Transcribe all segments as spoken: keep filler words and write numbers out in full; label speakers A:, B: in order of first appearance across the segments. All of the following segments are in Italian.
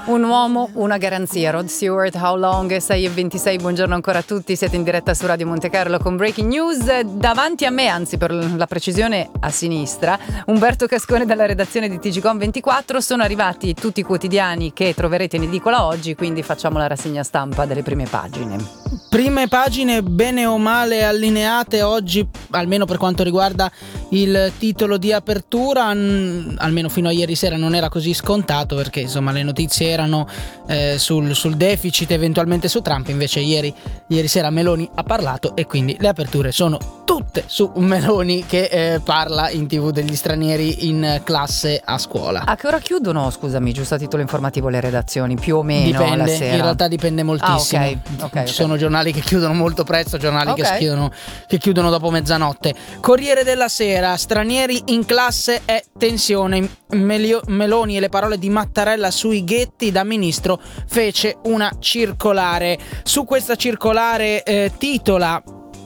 A: Un uomo, una garanzia. Rod Stewart, How Long, sei e ventisei, buongiorno ancora a tutti, siete in diretta su Radio Monte Carlo con Breaking News. Davanti a me, anzi per la precisione a sinistra, Umberto Cascone dalla redazione di T G Com ventiquattro. Sono arrivati tutti i quotidiani che troverete in edicola oggi, quindi facciamo la rassegna stampa delle prime pagine.
B: Prime pagine bene o male allineate oggi, almeno per quanto riguarda il titolo di apertura, almeno fino a ieri sera non era così scontato, perché insomma le notizie erano eh, sul, sul deficit, eventualmente su Trump. Invece ieri, ieri sera Meloni ha parlato e quindi le aperture sono tutte su Meloni che eh, parla in tv degli stranieri in classe a scuola.
A: A che ora chiudono, scusami, giusto a titolo informativo, le redazioni? Più o meno
B: dipende,
A: la sera?
B: In realtà dipende moltissimo.
A: Ah, okay, okay,
B: Ci
A: okay.
B: sono giornali che chiudono molto presto, giornali
A: okay.
B: che, chiudono, che chiudono dopo mezzanotte. Corriere della Sera, stranieri in classe è tensione. Melio, Meloni e le parole di Mattarella sui ghetti, da ministro fece una circolare. Su questa circolare eh, titola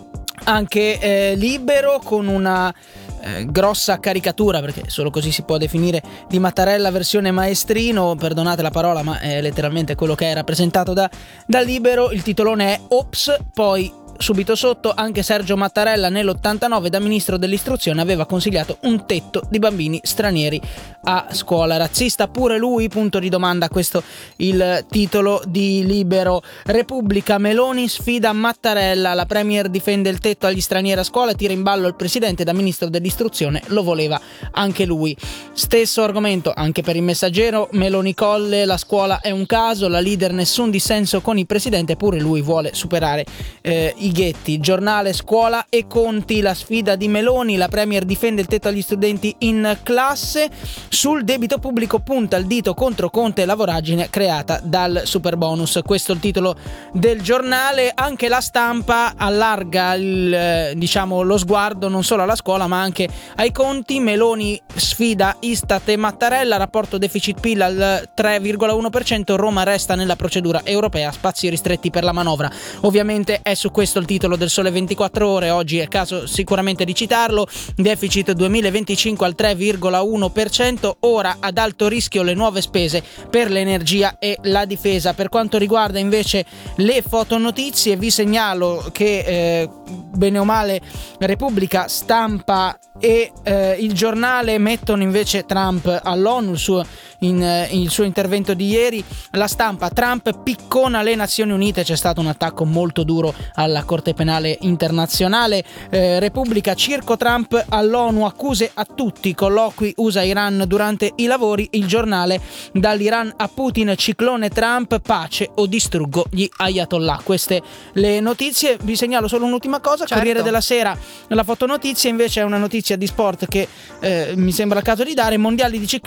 B: anche eh, Libero, con una eh, grossa caricatura, perché solo così si può definire, di Mattarella versione maestrino, perdonate la parola ma è letteralmente quello che è rappresentato da, da Libero. Il titolone è Ops, poi subito sotto anche Sergio Mattarella nell'ottantanove da ministro dell'istruzione aveva consigliato un tetto di bambini stranieri a scuola. Razzista pure lui? Punto di domanda, questo il titolo di Libero. Repubblica, Meloni sfida Mattarella, la premier difende il tetto agli stranieri a scuola e tira in ballo il presidente, da ministro dell'istruzione lo voleva anche lui. Stesso argomento anche per il Messaggero, Meloni Colle, la scuola è un caso, la leader nessun dissenso con il presidente, pure lui vuole superare eh, i ghetti. Giornale, scuola e conti, la sfida di Meloni, la premier difende il tetto agli studenti in classe. Sul debito pubblico punta il dito contro Conte e la voragine creata dal superbonus. Questo è il titolo del giornale. Anche La Stampa allarga il, diciamo, lo sguardo non solo alla scuola ma anche ai conti. Meloni sfida Istat e Mattarella, rapporto deficit P I L al tre virgola uno per cento, Roma resta nella procedura europea, spazi ristretti per la manovra. Ovviamente è su questo il titolo del Sole ventiquattro Ore, oggi è caso sicuramente di citarlo. Deficit duemilaventicinque al tre virgola uno per cento, ora ad alto rischio le nuove spese per l'energia e la difesa. Per quanto riguarda invece le fotonotizie, vi segnalo che eh, bene o male Repubblica, Stampa e eh, il Giornale mettono invece Trump all'ONU, il suo, in, eh, il suo intervento di ieri. La Stampa, Trump piccona le Nazioni Unite, c'è stato un attacco molto duro alla Corte Penale Internazionale. eh, Repubblica, circo Trump all'ONU, accuse a tutti, colloqui U S A-Iran durante i lavori. Il Giornale, dall'Iran a Putin, ciclone Trump, pace o distruggo gli ayatollah. Queste le notizie. Vi segnalo solo un'ultima cosa, certo. Corriere della Sera, la fotonotizia invece è una notizia di sport che eh, mi sembra il caso di dare. Mondiali di ciclismo